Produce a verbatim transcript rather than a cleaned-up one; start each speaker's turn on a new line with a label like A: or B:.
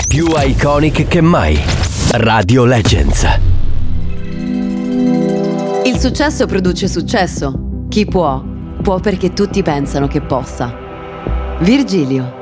A: Più iconic che mai. Radio Legends.
B: Il successo produce successo. Chi può, può perché tutti pensano che possa. Virgilio.